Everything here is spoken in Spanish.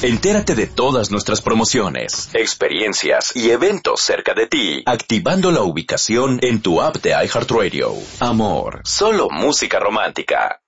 Entérate de todas nuestras promociones, experiencias y eventos cerca de ti, activando la ubicación en tu app de iHeartRadio. Amor, solo música romántica.